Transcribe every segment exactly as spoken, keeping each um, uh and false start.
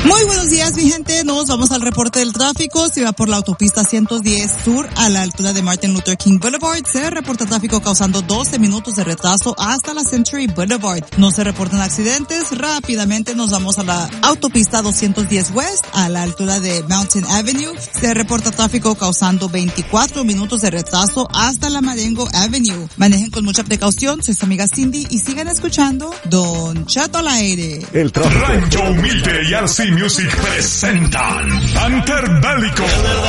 Muy buenos días, mi gente. Nos vamos al reporte del tráfico. Si va por la autopista ciento diez Sur a la altura de Martin Luther King Boulevard, se reporta tráfico causando doce minutos de retraso hasta la Century Boulevard. No se reportan accidentes. Rápidamente nos vamos a la autopista doscientos diez West a la altura de Mountain Avenue. Se reporta tráfico causando veinticuatro minutos de retraso hasta la Marengo Avenue. Manejen con mucha precaución. Soy su amiga Cindy y sigan escuchando Don Cheto al aire. El tráfico. Rancho Humilde y R C Music presentan Panther-Bélico.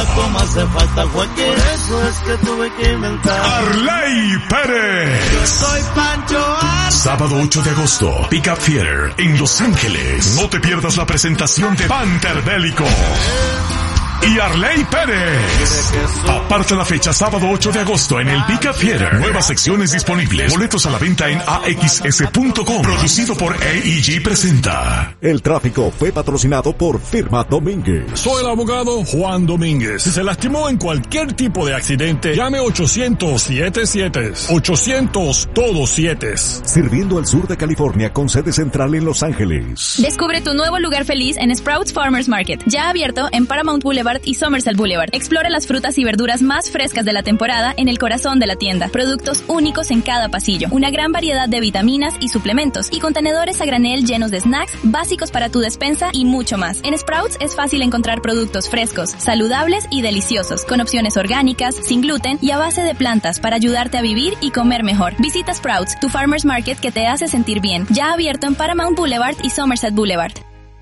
Arley Pérez. Yo soy Pancho Arce. Sábado ocho de agosto, Pickup Theater en Los Ángeles. No te pierdas la presentación de Panther-Bélico y Arley Pérez. Aparta la fecha, sábado ocho de agosto en el Pickup Theater. Nuevas secciones disponibles. Boletos a la venta en A X S punto com. Producido por A E G presenta. El tráfico fue patrocinado por Firma Domínguez. Soy el abogado Juan Domínguez. Si se lastimó en cualquier tipo de accidente, llame ochocientos siete siete. ochocientos todos siete. Sirviendo al sur de California con sede central en Los Ángeles. Descubre tu nuevo lugar feliz en Sprouts Farmers Market. Ya abierto en Paramount Boulevard y Somerset Boulevard. Explora las frutas y verduras más frescas de la temporada en el corazón de la tienda. Productos únicos en cada pasillo. Una gran variedad de vitaminas y suplementos y contenedores a granel llenos de snacks básicos para tu despensa y mucho más. En Sprouts es fácil encontrar productos frescos, saludables y deliciosos, con opciones orgánicas, sin gluten y a base de plantas para ayudarte a vivir y comer mejor. Visita Sprouts, tu farmers market que te hace sentir bien. Ya abierto en Paramount Boulevard y Somerset Boulevard.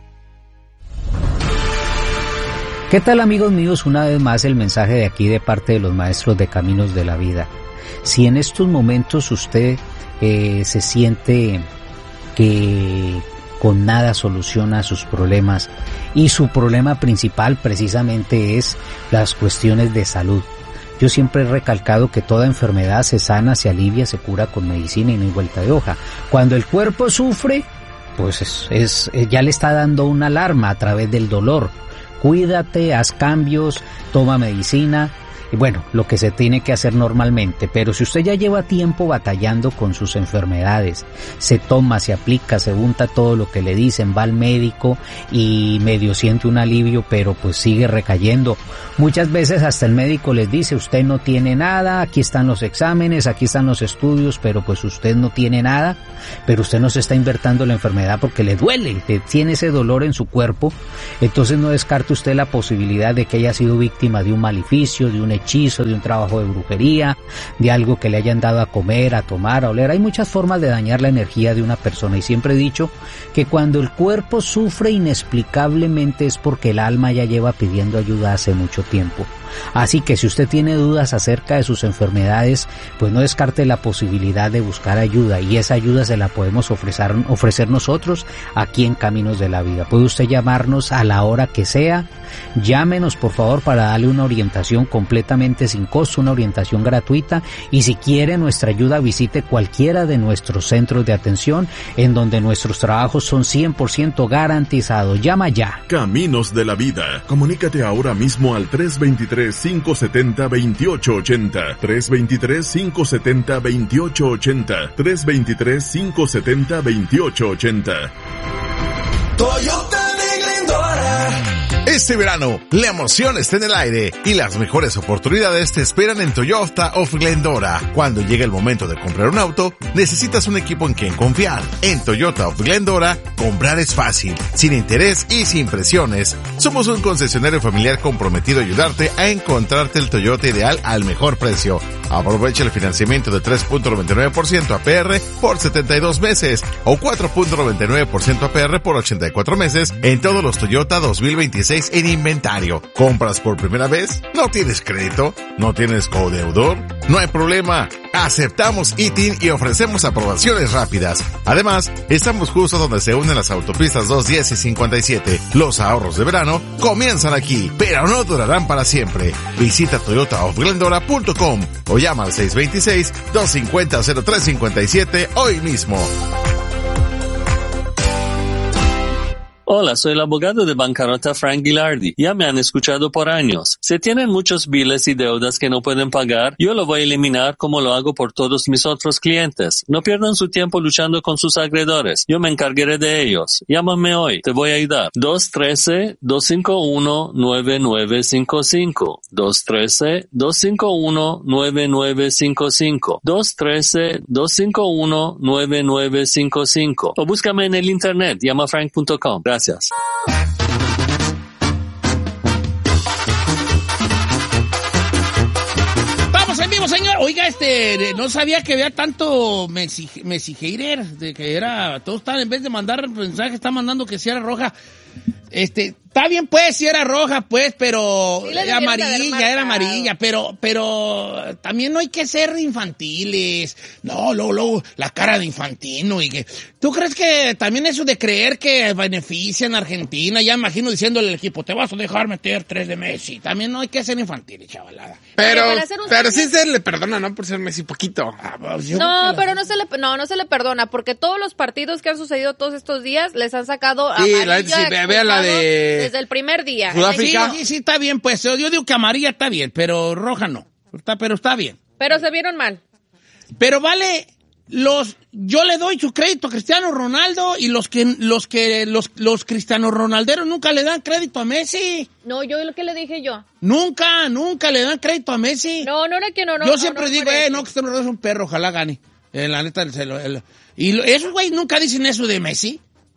¿Qué tal, amigos míos? Una vez más el mensaje de aquí de parte de los maestros de Caminos de la Vida. Si en estos momentos usted eh, se siente que con nada soluciona sus problemas y su problema principal precisamente es las cuestiones de salud. Yo siempre he recalcado que toda enfermedad se sana, se alivia, se cura con medicina y no hay vuelta de hoja. Cuando el cuerpo sufre, pues es, es, ya le está dando una alarma a través del dolor. Cuídate, haz cambios, toma medicina y bueno, lo que se tiene que hacer normalmente. Pero si usted ya lleva tiempo batallando con sus enfermedades, se toma, se aplica, se unta todo lo que le dicen, va al médico y medio siente un alivio, pero pues sigue recayendo. Muchas veces hasta el médico les dice, usted no tiene nada, aquí están los exámenes, aquí están los estudios, pero pues usted no tiene nada, pero usted no se está invirtiendo la enfermedad porque le duele, tiene ese dolor en su cuerpo. Entonces no descarte usted la posibilidad de que haya sido víctima de un maleficio, de un hechizo, de un trabajo de brujería, de algo que le hayan dado a comer, a tomar, a oler. Hay muchas formas de dañar la energía de una persona y siempre he dicho que cuando el cuerpo sufre inexplicablemente es porque el alma ya lleva pidiendo ayuda hace mucho tiempo. Así que si usted tiene dudas acerca de sus enfermedades, pues no descarte la posibilidad de buscar ayuda y esa ayuda se la podemos ofrecer, ofrecer nosotros aquí en Caminos de la Vida. Puede usted llamarnos a la hora que sea, llámenos por favor para darle una orientación completamente sin costo, una orientación gratuita y si quiere nuestra ayuda visite cualquiera de nuestros centros de atención en donde nuestros trabajos son cien por ciento garantizados. Llama ya. Caminos de la Vida. Comunícate ahora mismo al tres dos tres, cinco siete cero, dos ocho ocho cero, tres dos tres, cinco siete cero, dos ocho ocho cero, tres dos tres, cinco siete cero, dos ocho ocho cero. Toyota de Glendora. Este verano, la emoción está en el aire y las mejores oportunidades te esperan en Toyota of Glendora. Cuando llegue el momento de comprar un auto, necesitas un equipo en quien confiar. En Toyota of Glendora, comprar es fácil, sin interés y sin presiones. Somos un concesionario familiar comprometido a ayudarte a encontrarte el Toyota ideal al mejor precio. Aprovecha el financiamiento de tres punto noventa y nueve por ciento A P R por setenta y dos meses o cuatro punto noventa y nueve por ciento A P R por ochenta y cuatro meses en todos los Toyota dos mil veintiséis en inventario. ¿Compras por primera vez? ¿No tienes crédito? ¿No tienes codeudor? No hay problema. Aceptamos I T I N y ofrecemos aprobaciones rápidas. Además, estamos justo donde se unen las autopistas doscientos diez y cincuenta y siete. Los ahorros de verano comienzan aquí, pero no durarán para siempre. Visita toyota of glendora punto com o llama al seis dos seis, dos cinco cero, cero tres cinco siete hoy mismo. Hola, soy el abogado de bancarrota Frank Gilardi. Ya me han escuchado por años. Si tienen muchos biles y deudas que no pueden pagar, yo lo voy a eliminar como lo hago por todos mis otros clientes. No pierdan su tiempo luchando con sus acreedores. Yo me encargaré de ellos. Llámame hoy. Te voy a ayudar. dos uno tres, dos cinco uno, nueve nueve cinco cinco. dos uno tres, dos cinco uno, nueve nueve cinco cinco. dos uno tres, dos cinco uno, nueve nueve cinco cinco. O búscame en el internet. llama frank punto com. Gracias. Gracias. Vamos en vivo, señor. Oiga, este, no sabía que había tanto Messi, Messi hater, de que era, todos están, en vez de mandar mensajes, están mandando que si era roja. Este, está bien pues, si era roja pues, pero sí, era amarilla, era amarilla, pero, pero también no hay que ser infantiles. No, luego, luego, la cara de infantino y que, ¿tú crees que también eso de creer que benefician a Argentina? Ya imagino diciéndole al equipo, te vas a dejar meter tres de Messi. También no hay que ser infantiles, chavalada. Pero, pero sí se le perdona, ¿no? Por ser Messi poquito. Ah, pues no, pero no se le, no, no se le perdona, porque todos los partidos que han sucedido todos estos días les han sacado sí, amarilla, la, sí, vea la de... desde el primer día. Sudáfrica. Sí, sí, sí, está bien, pues. Yo digo que amarilla está bien, pero roja no. Está, pero está bien. Pero se vieron mal. Pero vale, los, yo le doy su crédito a Cristiano Ronaldo y los que, los que, los, los Cristiano Ronalderos nunca le dan crédito a Messi. No, yo lo que le dije yo. Nunca, nunca le dan crédito a Messi. No, no era que no, no. Yo no, siempre no, digo, no, eh, no, Cristiano Ronaldo es un perro, ojalá gane. Eh, la neta, el, el, el, y lo, esos güeyes nunca dicen eso de Messi.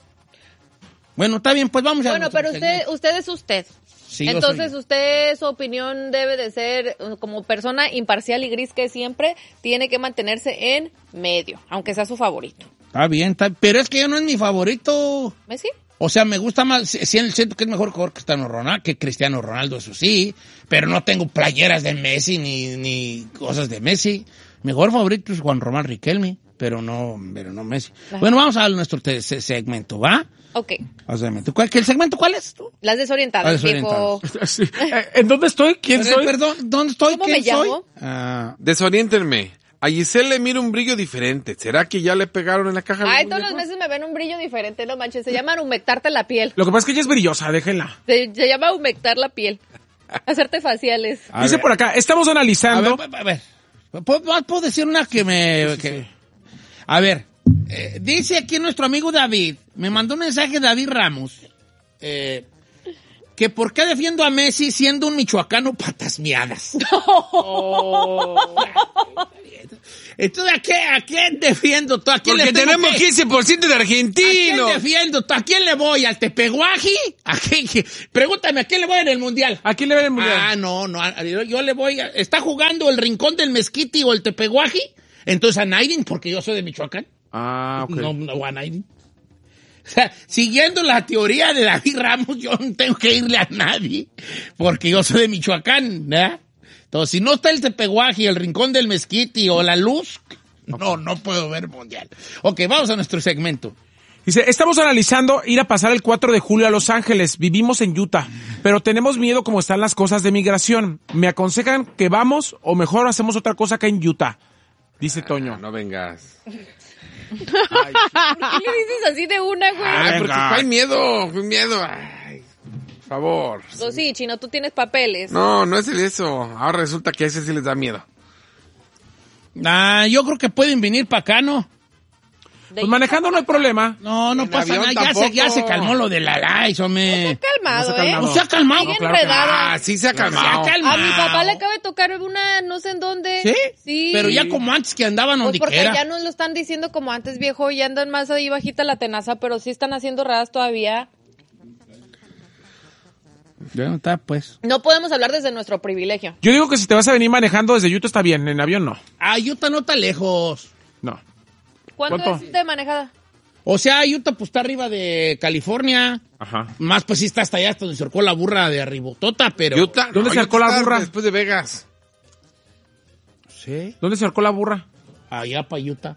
Bueno, está bien, pues vamos a... Bueno, pero usted, usted es usted. Sí, entonces usted, su opinión debe de ser, como persona imparcial y gris que siempre, tiene que mantenerse en medio, aunque sea su favorito. Está bien, está, pero es que yo no es mi favorito. ¿Messi? O sea, me gusta más, siento que es mejor jugador Cristiano Ronaldo, que Cristiano Ronaldo, eso sí, pero no tengo playeras de Messi ni, ni cosas de Messi. Mejor favorito es Juan Román Riquelme, pero no, pero no Messi. Ajá. Bueno, vamos a nuestro te- segmento, ¿va? Ok. ¿Cuál, ¿El segmento cuál es tú? Las desorientadas, Las desorientadas. viejo. Sí. ¿En dónde estoy? ¿Quién Perdón, soy? Perdón, ¿dónde estoy? ¿Cómo ¿Quién me llamo? soy? Ah, Desoriéntenme. A Giselle le mira un brillo diferente. ¿Será que ya le pegaron en la caja? Ay, todos los meses me ven un brillo diferente, no manches. Se llama humectarte la piel. Lo que pasa es que ella es brillosa, déjenla. Se, se llama humectar la piel. Hacerte faciales. A Dice ver. Por acá, estamos analizando... A ver, a ver. ¿Puedo, puedo decir una que me... Sí, que... Sí. A ver, eh, dice aquí nuestro amigo David, me mandó un mensaje David Ramos, eh, que por qué defiendo a Messi siendo un michoacano patas miadas. Oh. Entonces, ¿a, qué, ¿a quién defiendo? ¿A quién Porque le tenemos que... quince por ciento de argentinos. ¿A quién defiendo? ¿A quién le voy? ¿Al Tepeguaji? ¿A quién? Pregúntame, ¿a quién le voy en el Mundial? ¿A quién le voy en el Mundial? Ah, no, no, yo, yo le voy a... ¿Está jugando el Rincón del Mezquiti o el Tepeguaji? Entonces a Naidin, porque yo soy de Michoacán. Ah, ok. No, no a Naidin. O sea, siguiendo la teoría de David Ramos, yo no tengo que irle a nadie, porque yo soy de Michoacán, ¿verdad? Entonces, si no está el Tepeguaji, el Rincón del Mezquiti o la Luz, no, no puedo ver Mundial. Ok, vamos a nuestro segmento. Dice, estamos analizando ir a pasar el cuatro de julio a Los Ángeles. Vivimos en Utah, pero tenemos miedo como están las cosas de migración. ¿Me aconsejan que vamos o mejor hacemos otra cosa acá en Utah? Dice ah, Toño. No vengas. Ay, ¿por qué le dices así de una, güey? Ay, porque hay miedo, miedo. Ay, por favor. Pues sí, Chino, tú tienes papeles. No, no es eso. Ahora resulta que a ese sí les da miedo. Ah, yo creo que pueden venir para acá, ¿no? Pues manejando no hay problema. No, no pasa nada. Ya se, ya se calmó lo de la Lice, hombre. No se ha calmado, no se ha calmado, ¿eh? No se ha calmado. Sigue claro enredado. Ah, sí se ha calmado. Se ha calmado. A mi papá le acaba de tocar una, no sé en dónde. ¿Sí? Sí. Pero ya como antes que andaban pues donde porque quiera. ya no lo están diciendo como antes, viejo. Ya andan más ahí bajita la tenaza, pero sí están haciendo radas todavía. Ya no está, pues. No podemos hablar desde nuestro privilegio. Yo digo que si te vas a venir manejando desde Utah está bien, en avión no. Ah, Utah no está lejos. No. ¿Cuánto, ¿Cuánto? es de manejada? O sea, Utah pues está arriba de California. Ajá. Más pues sí está hasta allá, hasta donde se cercó la burra de Arribotota, pero... Utah, ¿Dónde no, se cercó la burra? Después de Vegas. ¿Sí? ¿Dónde se cercó la burra? Allá para Utah.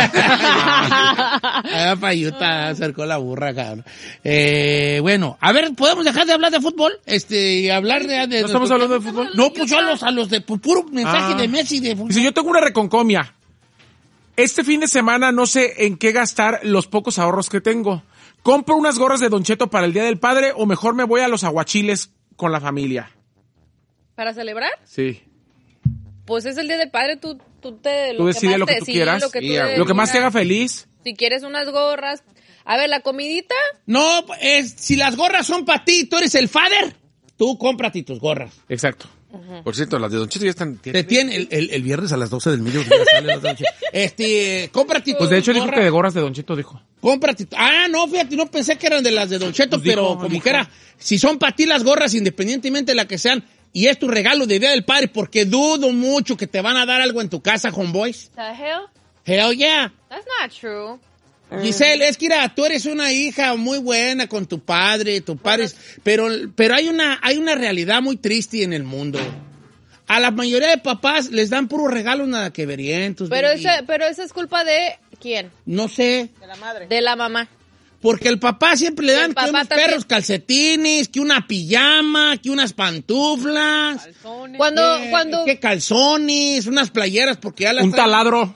Allá para Utah cercó la burra, cabrón. Eh, bueno, a ver, ¿podemos dejar de hablar de fútbol? Este, y hablar de... de ¿No estamos hablando de fútbol? No, pues yo a los, a los de pues, puro mensaje Ah. de Messi de fútbol. Dice, yo tengo una reconcomia. Este fin de semana no sé en qué gastar los pocos ahorros que tengo. ¿compro unas gorras de Don Cheto para el Día del Padre o mejor me voy a los aguachiles con la familia? ¿Para celebrar? Sí. Pues es el Día del Padre, tú, tú te... Tú decides lo que tú sí, quieras. Lo que, Sí, tú lo que más te haga feliz. Si quieres unas gorras. A ver, la comidita. No, es, si las gorras son para ti, tú eres el father, tú cómprate tus gorras. Exacto. Uh-huh. Por cierto, las de Don Cheto ya están... Te tienen el, el, el viernes a las doce del mediodía. sale la Don Cheto. Este, cómprate Pues de hecho tus dijo gorras. que de gorras de Don Cheto dijo. Cómprate. Ah, no, fíjate, no pensé que eran de las de Don Cheto, Pues pero dijo, como dijo. que era, si son para ti las gorras, independientemente de la que sean, y es tu regalo de Día del Padre, porque dudo mucho que te van a dar algo en tu casa, homeboys. The hell? Hell yeah. That's not true. Giselle, es que mira, tú eres una hija muy buena con tu padre, tu padre, es- pero, pero hay una, hay una realidad muy triste en el mundo. A la mayoría de papás les dan puros regalos nada que verientos. Pero baby. esa, pero esa es culpa de ¿quién? No sé. De la madre. De la mamá. Porque el papá siempre le Y el dan que papá unos también. perros calcetines, que una pijama, que unas pantuflas. Cuando, que, cuando... que calzones, unas playeras, porque ya las Un traen- taladro.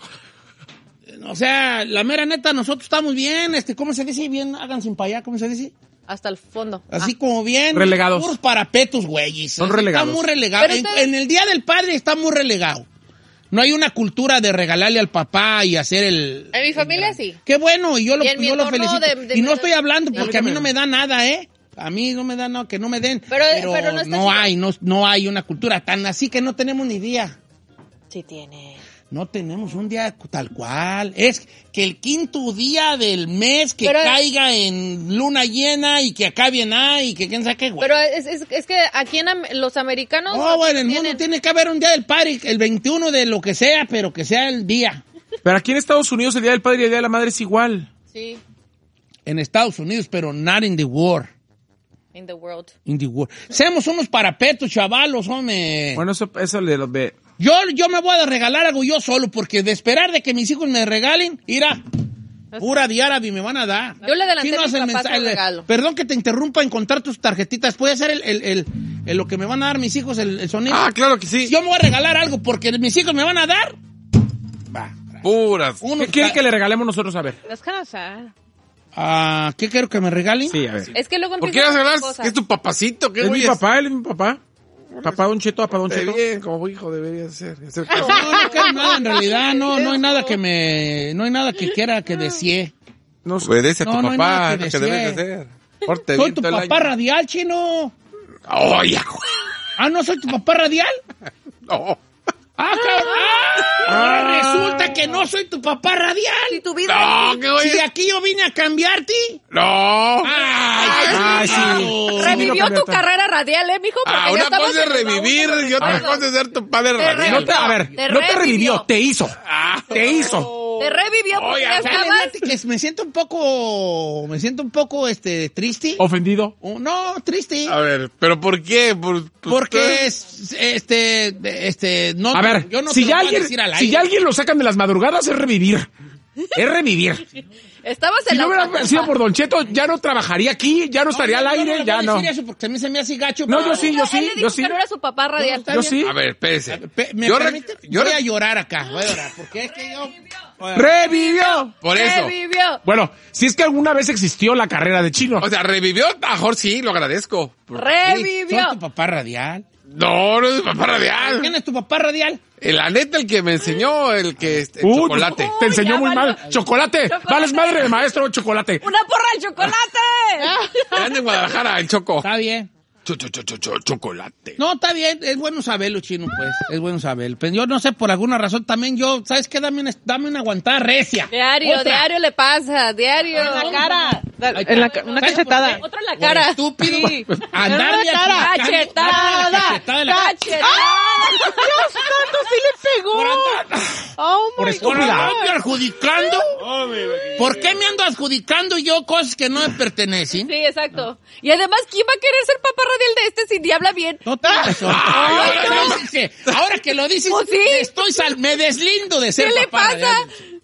O sea, la mera neta, nosotros estamos bien, este, ¿cómo se dice? Bien, hagan sin para allá, ¿cómo se dice? Hasta el fondo. Así como bien. Relegados. Puros parapetos, güeyes. Son Así relegados. Está muy relegado. Pero En, ustedes- en el Día del Padre está muy relegado. No hay una cultura de regalarle al papá y hacer el... En mi familia sí. Qué bueno, y yo lo, Y en mi yo lo entorno felicito. de- de- y no de- estoy hablando Sí. porque a mí no me da nada, ¿eh? A mí no me da nada, que no me den. Pero- Pero, pero no no, está chido. hay, no, no hay una cultura tan así que no tenemos ni día. Sí tiene. No tenemos un día tal cual. Es que el quinto día del mes que Pero- caiga en luna llena y que acabe en A y que quién sabe qué, güey. Pero es, es, es que aquí en Am- los americanos... Oh, bueno, en el tienen- mundo tiene que haber un día del padre, el veintiuno de lo que sea, pero que sea el día. Pero aquí en Estados Unidos el Día del Padre y el Día de la Madre es igual. Sí, En Estados Unidos, pero not in the war. in the world. In the war. Seamos unos parapetos, chavalos, hombre. Bueno, eso, eso de los de... Yo, yo me voy a regalar algo yo solo, porque de esperar de que mis hijos me regalen, mira, pura diárabe me van a dar. Yo le adelanté Sí, no a mis hace el papás mensaje, el le- regalo. Perdón que te interrumpa en contar tus tarjetitas. ¿Puede ser el, el, el, el- lo que me van a dar mis hijos, el, el sonido? Ah, claro que sí. Yo me voy a regalar algo porque mis hijos me van a dar. Va. Puras. Unos ¿Qué quiere ca- que le regalemos nosotros? A ver. That's kind of sad. Ah, ¿qué quiero que me regalen? Sí, a ver. Es que luego ¿Por qué empiezan vas a hablar? cosas. ¿Es tu papacito? ¿Qué Es mi güey papá, él es mi papá. Papá Don Cheto, papá Don Está Cheto. bien, como hijo debería ser. Hacer No, caso. no quiero nada en realidad, no, no hay nada que me, no hay nada que quiera que desee. No sé. Obedece a tu No, no hay nada papá, que es lo que decir. debes de hacer. Porte Soy bien tu todo el papá año. radial, chino. Oye, güey. Ah, ¿no soy tu papá radial? No. Ah, cabrón. Ah, ahora resulta que no soy tu papá radial. Si tu vida... No, ¿qué güey? Si aquí yo vine a cambiarte. No. Ay, Ay, sí. claro. Revivió vino tu cambiata. carrera radial, ¿eh, mijo? Porque Ah, ya una estamos cosa es en el revivir baúl de y otra los cosa es ser tu padre Te radial. No te, a ver, Te no te revivió. revivió, te hizo. Te hizo. Te revivió porque Oye, ya Dale, estabas... fíjate que me siento un poco, me siento un poco, este, triste. Ofendido. Oh, no, triste. A ver, ¿pero por qué? Por, pues, Porque es, este, este, no, A ver, yo no si, te ya lo voy a alguien, decir al si aire. ya alguien lo sacan de las madrugadas es revivir. Es revivir. Estabas Si en no la... hubiera sido por Don Cheto, ya no trabajaría aquí, ya no estaría al yo aire, le ya voy a no. decir eso porque a mí se me hace gacho. No, pero- yo sí, yo Él sí, le dijo yo sí. que no era su papá radial. Está Yo bien. sí. A ver, espérese. Pe- ¿Me Yo re- permite? yo voy re- a llorar acá, voy a llorar, porque es que yo... ¡Revivió! Por eso. Revivió. Bueno, si es que alguna vez existió la carrera de chino. O sea, revivió, mejor sí, lo agradezco. Soy Revivió. tu papá radial. No, no es mi papá radial. ¿Quién es tu papá radial? El, la neta, el que me enseñó, el que es el Uy, chocolate. Te enseñó ya muy valió. mal. Chocolate. Chocolate. Vales madre de maestro, chocolate. ¡Una porra de chocolate! Anda en Guadalajara, el choco. Está bien. Cho, cho, cho, cho, cho, chocolate. No, está bien, es bueno saberlo, chino, pues. Es bueno saberlo. Pero yo no sé, por alguna razón también yo, ¿sabes qué? Dame una, dame una aguantada recia. Diario, Otra. diario le pasa, diario. En la cara. Dale, En la ca- una cachetada. Otro en la cara. Estúpido. Sí. Andarle En la cara. aplicando- Cachetada. Dame la cachetada en la cara. Cachetada. Dios santo, sí le pegó. Por andar- Oh Por my estúpida. God. ¿Me ando adjudicando? ¿Por qué me ando adjudicando yo cosas que no me pertenecen? Sí, exacto. Y además, ¿quién va a querer ser papá radial de este si ni habla bien? No tienes razón. Ay, ahora, no. que lo dices, ahora que lo dices, Pues sí. me estoy sal- me deslindo de ser ¿Qué le papá pasa?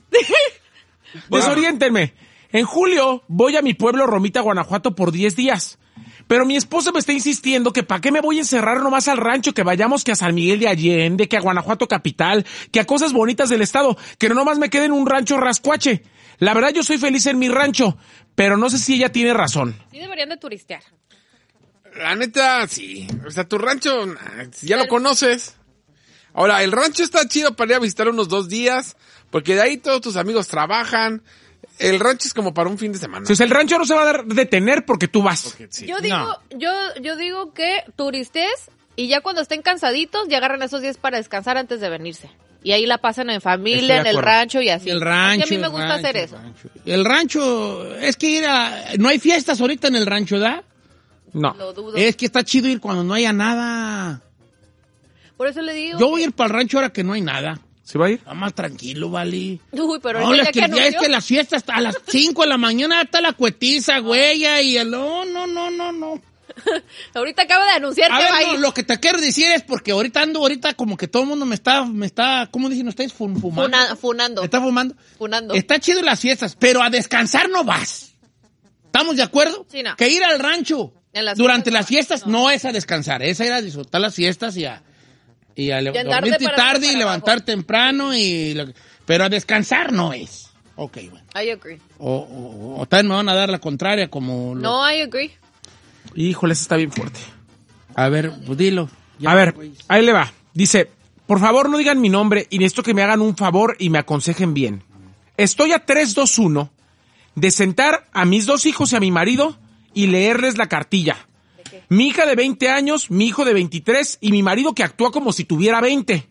radial. Desoriéntenme. En julio voy a mi pueblo Romita, Guanajuato por diez días. Pero mi esposa me está insistiendo que para qué me voy a encerrar nomás al rancho, que vayamos que a San Miguel de Allende, que a Guanajuato capital, que a cosas bonitas del estado, que no nomás me quede en un rancho rascuache. La verdad yo soy feliz en mi rancho, pero no sé si ella tiene razón. Sí deberían de turistear. La neta, sí. O sea, tu rancho, ya lo conoces. Ahora, el rancho está chido para ir a visitar unos dos días, porque de ahí todos tus amigos trabajan. El rancho es como para un fin de semana. O sea, el rancho no se va a detener porque tú vas. Okay, sí. Yo digo, No. yo, yo digo que turistes y ya cuando estén cansaditos, ya agarran esos días para descansar antes de venirse. Y ahí la pasan en familia, en el rancho y así. El rancho. Así a mí me el gusta rancho, hacer el eso. rancho. El rancho, es que ir a... No hay fiestas ahorita en el rancho, ¿da? No. Lo dudo. Es que está chido ir cuando no haya nada. Por eso le digo. Yo voy a ir para el rancho ahora que no hay nada. ¿Se va a ir? Está más tranquilo, vale. Uy, pero No, ahorita es ya que, que ya es anunció. que las fiestas a las cinco de la mañana está la cuetiza, güey, y el... No, no, no, no, no. Ahorita acaba de anunciar A que ver, va a no, ir. lo que te quiero decir es porque ahorita ando, ahorita como que todo el mundo me está, me está, ¿cómo dicen ustedes? Fum- Fumando. Funa- funando. ¿Me está fumando? Funando. Está chido las fiestas, pero a descansar no vas. ¿Estamos de acuerdo? Sí, no. Que ir al rancho En las durante fiestas las fiestas no. es a descansar, es a ir a disfrutar las fiestas y a, y a le- Y andar de dormirte para tarde arriba y para levantar abajo. temprano, y lo- pero a descansar no es. Ok, bueno. I agree. O, o, o tal vez me van a dar la contraria como... lo- No, I agree. Híjole, eso está bien fuerte. A ver, pues dilo. Ya, A ver, güey. ahí le va. Dice, por favor no digan mi nombre y necesito que me hagan un favor y me aconsejen bien. Estoy a tres dos uno de sentar a mis dos hijos y a mi marido y leerles la cartilla. Mi hija de veinte años, mi hijo de veintitrés y mi marido que actúa como si tuviera veinte.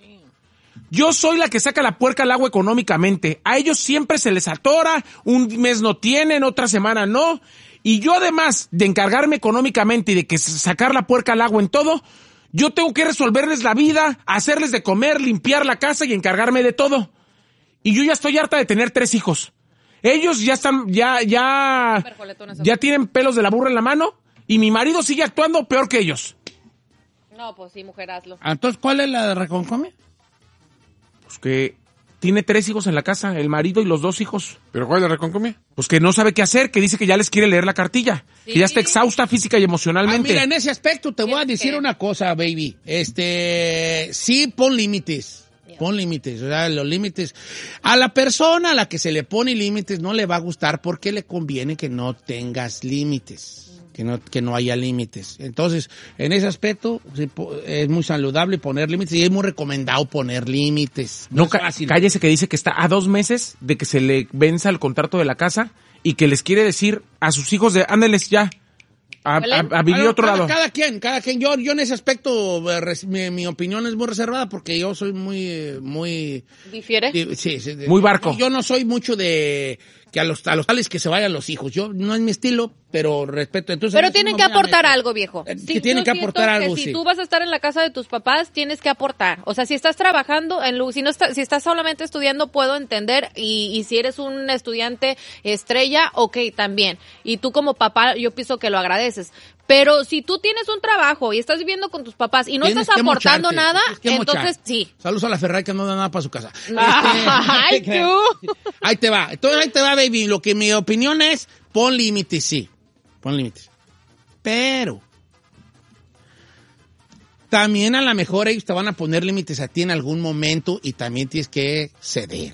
Yo soy la que saca la puerca al agua económicamente. A ellos siempre se les atora, un mes no tienen, otra semana no. Y yo además de encargarme económicamente y de que sacar la puerca al agua en todo, yo tengo que resolverles la vida, hacerles de comer, limpiar la casa y encargarme de todo. Y yo ya estoy harta de tener tres hijos. Ellos ya están, ya, ya, ya tienen pelos de la burra en la mano y mi marido sigue actuando peor que ellos. No, pues sí, mujer, hazlo. Entonces, ¿cuál es la de reconcomia? Pues que tiene tres hijos en la casa, el marido y los dos hijos. ¿Pero cuál es la reconcomia? Pues que no sabe qué hacer, que dice que ya les quiere leer la cartilla, Sí. que ya está exhausta física y Ah, emocionalmente. mira, en ese aspecto te voy a decir ¿Qué? una cosa, baby. Este, sí, pon límites. Pon límites, o sea, los límites. A la persona a la que se le pone límites no le va a gustar porque le conviene que no tengas límites, que no, que no haya límites. Entonces, en ese aspecto sí, po- es muy saludable poner límites y es muy recomendado poner límites. No, es ca- fácil. cállese que dice que está a dos meses de que se le venza el contrato de la casa y que les quiere decir a sus hijos de, ándeles ya, a, a- a vivir Bueno, otro cada, lado. Cada quien, cada quien. Yo, yo en ese aspecto, eh, res- mi, mi opinión es muy reservada porque yo soy muy, eh, muy... ¿Difiere? di- sí, sí, de- Muy barco. Yo, yo no soy mucho de que a los a los tales que se vayan los hijos. Yo no es mi estilo, pero respeto. Entonces, Pero eso tienen no que me aportar mete. algo, viejo. Eh, Sí, que tienen yo que siento aportar algo, que sí. si tú vas a estar en la casa de tus papás, tienes que aportar. O sea, si estás trabajando, en lu- si no está- si estás solamente estudiando, puedo entender. Y, y si eres un estudiante estrella, ok, también. Y tú como papá, yo pienso que lo agradeces. Pero si tú tienes un trabajo y estás viviendo con tus papás y no Tienes estás que aportando mocharte, nada, tienes que entonces mochar. sí. Saludos a la Ferrari que no da nada para su casa. Ay, Este, tú. Ahí te va. Entonces ahí te va, baby. Lo que mi opinión es, pon límites, sí. Pon límites. Pero también a lo mejor ellos te van a poner límites a ti en algún momento y también tienes que ceder.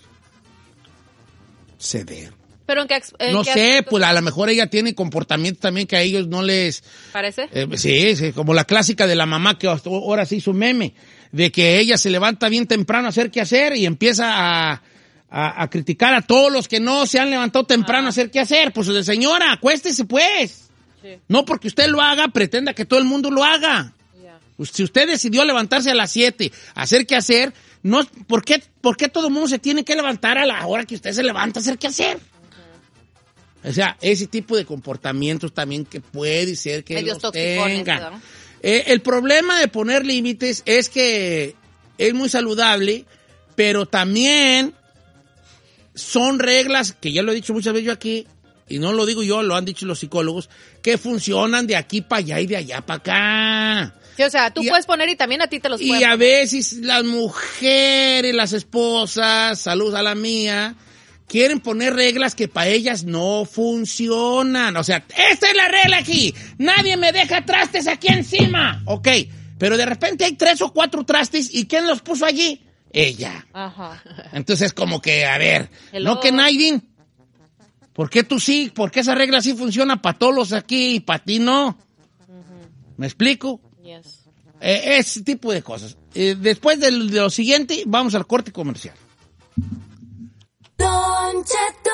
Ceder. Pero en qué, ex- en No qué sé, aspecto pues a lo mejor ella tiene comportamiento también que a ellos no les... parece. Eh, sí, sí, como la clásica de la mamá que hasta ahora se hizo meme, de que ella se levanta bien temprano a hacer qué hacer y empieza a, a, a criticar a todos los que no se han levantado temprano a hacer qué hacer. Pues de señora, acuéstese pues. Sí. No porque usted lo haga, pretenda que todo el mundo lo haga. Ya. Pues, si usted decidió levantarse a las siete, a hacer qué hacer, no, ¿por qué, ¿por qué todo el mundo se tiene que levantar a la hora que usted se levanta a hacer qué hacer? O sea, ese tipo de comportamientos también que puede ser que Medios los toxicones, tengan. ¿no? Eh, el problema de poner límites es que es muy saludable, pero también son reglas, que ya lo he dicho muchas veces yo aquí, y no lo digo yo, lo han dicho los psicólogos, que funcionan de aquí para allá y de allá para acá. Sí, o sea, tú Y a- puedes poner y también a ti te los Y pueden a poner. veces las mujeres, las esposas, saludos a la mía, quieren poner reglas que para ellas no funcionan. O sea, esta es la regla aquí. Nadie me deja trastes aquí encima. Ok, pero de repente hay tres o cuatro trastes y ¿quién los puso allí? Ella. Ajá. Entonces como que, a ver, Hello. no que nadie, ¿Por qué tú sí? ¿Por qué esa regla sí funciona para todos los aquí y para ti no? ¿Me explico? Yes. Eh, ese tipo de cosas. Eh, después de, de lo siguiente, vamos al corte comercial. Don Cheto.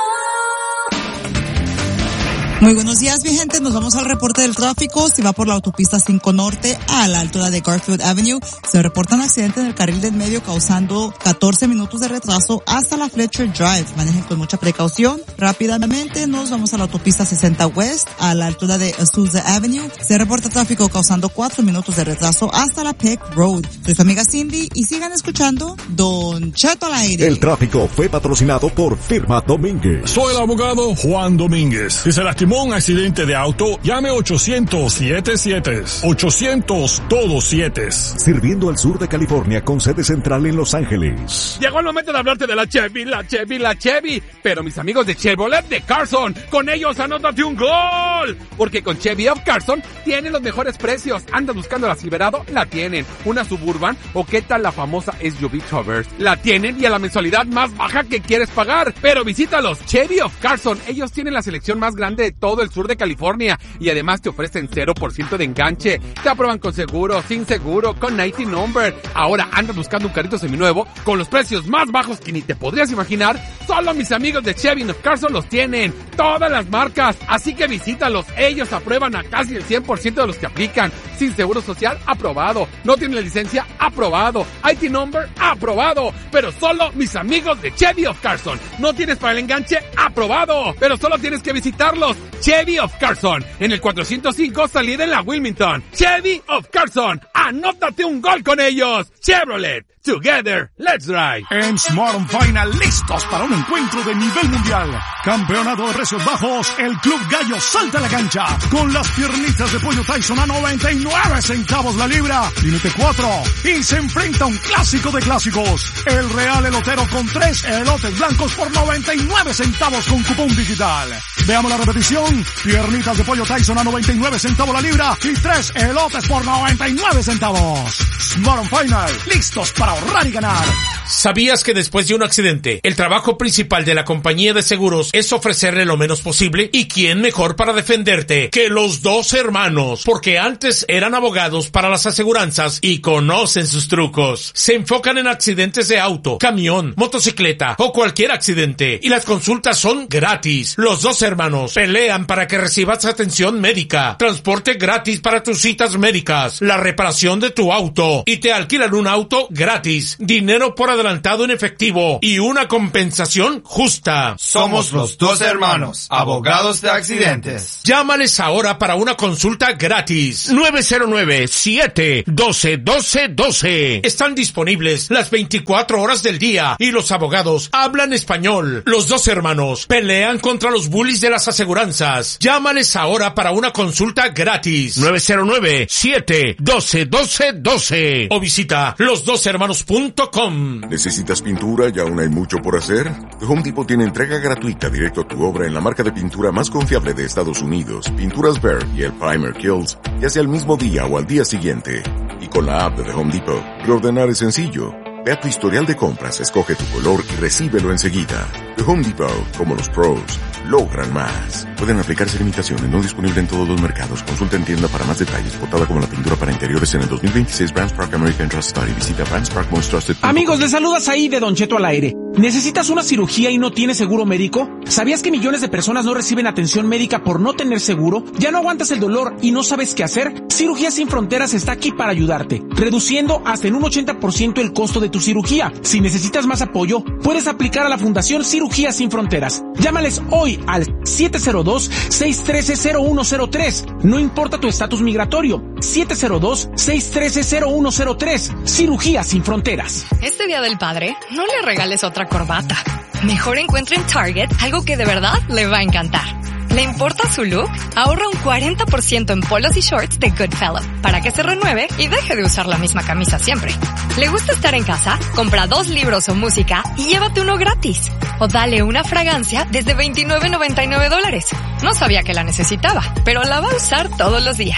Muy buenos días, mi gente. Nos vamos al reporte del tráfico. Si va por la autopista cinco Norte a la altura de Garfield Avenue, se reporta un accidente en el carril del medio causando catorce minutos de retraso hasta la Fletcher Drive. Manejen con mucha precaución. Rápidamente nos vamos a la autopista sesenta West a la altura de Azusa Avenue. Se reporta tráfico causando cuatro minutos de retraso hasta la Peck Road. Soy su amiga Cindy y sigan escuchando Don Cheto al aire. El tráfico fue patrocinado por Firma Domínguez. Soy el abogado Juan Domínguez. Si se lastimó un accidente de auto, llame ochocientos siete siete. ochocientos todos siete. Sirviendo al sur de California con sede central en Los Ángeles. Llegó el momento de hablarte de la Chevy, la Chevy, la Chevy. Pero mis amigos de Chevrolet de Carson, con ellos anótate un gol. Porque con Chevy of Carson tienen los mejores precios. ¿Andas buscando la Silverado? La tienen. ¿Una Suburban? ¿O qué tal la famosa S U V Traverse? La tienen y a la mensualidad más baja que quieres pagar. Pero visítalos, Chevy of Carson. Ellos tienen la selección más grande de todo el sur de California y además te ofrecen cero por ciento de enganche. Te aprueban con seguro, sin seguro, con ninety number. Ahora andas buscando un carrito seminuevo con los precios más bajos que ni te podrías imaginar. Solo mis amigos de Chevy of Carson los tienen. Todas las marcas. Así que visítalos. Ellos aprueban a casi el cien por ciento de los que aplican. Sin seguro social, aprobado. No tienen la licencia, aprobado. I T number, aprobado. Pero solo mis amigos de Chevy of Carson. No tienes para el enganche, aprobado. Pero solo tienes que visitarlos. Chevy of Carson, en el cuatrocientos cinco salida en la Wilmington. Chevy of Carson, anótate un gol con ellos. Chevrolet, together, let's ride. En Smart and Final, listos para un encuentro de nivel mundial. Campeonato de precios bajos, el Club Gallo salta a la cancha con las piernitas de pollo Tyson a noventa y nueve centavos la libra. Límite cuatro y se enfrenta a un clásico de clásicos. El Real Elotero con tres elotes blancos por noventa y nueve centavos con cupón digital. Veamos la repetición. Piernitas de pollo Tyson a noventa y nueve centavos la libra y tres elotes por noventa y nueve centavos. Smart and Final, listos para ahorrar y ganar. ¿Sabías que después de un accidente, el trabajo principal de la compañía de seguros es ofrecerle lo menos posible? ¿Y quién mejor para defenderte que los dos hermanos? Porque antes eran abogados para las aseguranzas y conocen sus trucos. Se enfocan en accidentes de auto, camión, motocicleta o cualquier accidente. Y las consultas son gratis. Los dos hermanos pelean para que recibas atención médica, transporte gratis para tus citas médicas, la reparación de tu auto y te alquilan un auto gratis, dinero por adelantado en efectivo y una compensación justa. Somos los dos hermanos, abogados de accidentes. Llámales ahora para una consulta gratis. nueve cero nueve, siete uno dos, uno dos uno dos. Están disponibles las veinticuatro horas del día y los abogados hablan español. Los dos hermanos pelean contra los bullies de las aseguranzas. Llámales ahora para una consulta gratis. nueve cero nueve, siete uno dos, uno dos uno dos o visita los dos hermanos punto com. ¿Necesitas pintura y aún hay mucho por hacer? The Home Depot tiene entrega gratuita directo a tu obra en la marca de pintura más confiable de Estados Unidos, Pinturas Behr y el Primer Kills, ya sea el mismo día o al día siguiente. Y con la app de The Home Depot, reordenar es sencillo. Ve a tu historial de compras, escoge tu color y recíbelo enseguida. The Home Depot, como los pros, logran más. Pueden aplicarse limitaciones, no disponible en todos los mercados. Consulta en tienda para más detalles. Portada como la pintura para interiores en el dos mil veintiséis Brands Park American Trust Study. Visita Brands Park Most Trusted. Amigos, les saludas ahí de Don Cheto al aire. ¿Necesitas una cirugía y no tienes seguro médico? ¿Sabías que millones de personas no reciben atención médica por no tener seguro? ¿Ya no aguantas el dolor y no sabes qué hacer? Cirugías Sin Fronteras está aquí para ayudarte, reduciendo hasta en un ochenta por ciento el costo de tu cirugía. Si necesitas más apoyo, puedes aplicar a la Fundación Cirugías Sin Fronteras. Llámales hoy al siete cero dos, seis uno tres, cero uno cero tres. No importa tu estatus migratorio. siete cero dos, seis uno tres, cero uno cero tres. Cirugías Sin Fronteras. Este Día del Padre, no le regales otra corbata. Mejor encuentre en Target algo que de verdad le va a encantar. ¿Le importa su look? Ahorra un cuarenta por ciento en polos y shorts de Goodfellow para que se renueve y deje de usar la misma camisa siempre. ¿Le gusta estar en casa? Compra dos libros o música y llévate uno gratis. O dale una fragancia desde veintinueve noventa y nueve dólares. No sabía que la necesitaba, pero la va a usar todos los días.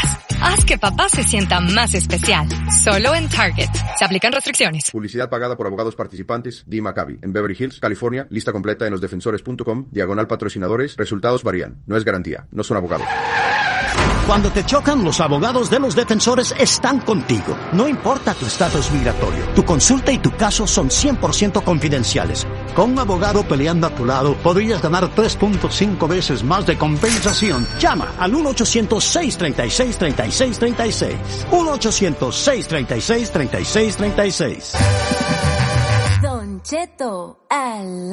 Haz que papá se sienta más especial. Solo en Target. Se aplican restricciones. Publicidad pagada por abogados participantes. Dee Maccabi. En Beverly Hills, California. Lista completa en los defensores punto com. Diagonal patrocinadores. Resultados varían. No es garantía. No son abogados. Cuando te chocan, los abogados de los defensores están contigo. No importa tu estatus migratorio. Tu consulta y tu caso son cien por ciento confidenciales. Con un abogado peleando a tu lado, podrías ganar tres punto cinco veces más de compensación. Llama al uno ochocientos, seis tres seis, tres seis tres seis. uno ochocientos, seis tres seis, tres seis tres seis. Don Cheto, al